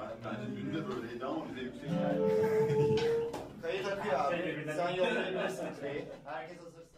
Bence dün de böyleydi ama bize yüksek geldi. Kayıt akıyor abi. Sen yollayabilirsin Trey'i. Herkes hazırsa.